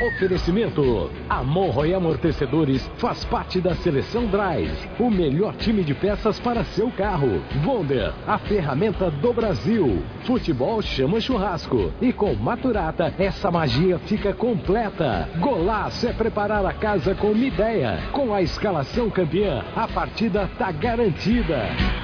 Oferecimento: a Monroe Amortecedores faz parte da Seleção Drive, o melhor time de peças para seu carro. Wonder, a ferramenta do Brasil. Futebol chama churrasco. E com Maturata, essa magia fica completa. Golaço é preparar a casa com uma ideia. Com a escalação campeã, a partida tá garantida.